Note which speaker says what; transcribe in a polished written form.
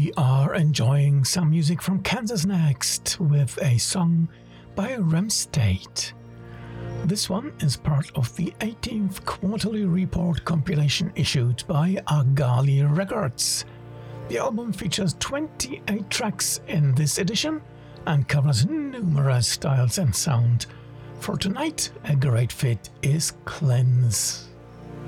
Speaker 1: We are enjoying some music from Kansas next with a song by Rem State. This one is part of the 18th Quarterly Report compilation issued by Agali Records. The album features 28 tracks in this edition and covers numerous styles and sound. For tonight, a great fit is Cleanse.